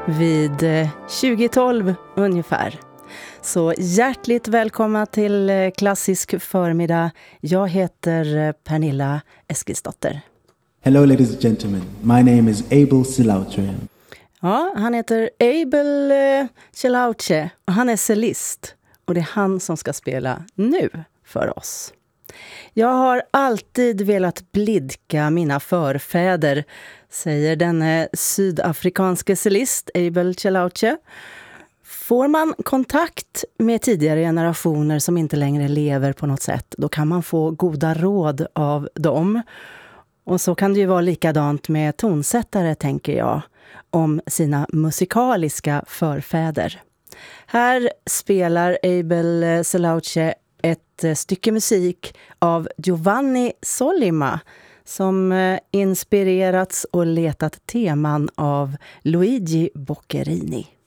vid 2012 ungefär. Så hjärtligt välkomna till Klassisk förmiddag. Jag heter Pernilla Eskilsdotter. Hello ladies and gentlemen, my name is Abel Silautre. Ja, han heter Abel Silautre och han är cellist. Och det är han som ska spela nu för oss. Jag har alltid velat blidka mina förfäder, säger den sydafrikanske cellist Abel Silautre. Får man kontakt med tidigare generationer som inte längre lever på något sätt, då kan man få goda råd av dem. Och så kan det ju vara likadant med tonsättare, tänker jag, om sina musikaliska förfäder. Här spelar Abel Silautre ett stycke musik av Giovanni Sollima som inspirerats och letat teman av Luigi Boccherini.